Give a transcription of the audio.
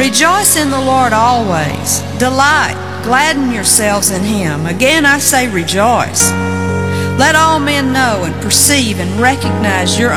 Rejoice in the Lord always. Delight, gladden yourselves in Him. Again I say rejoice. Let all men know and perceive and recognize your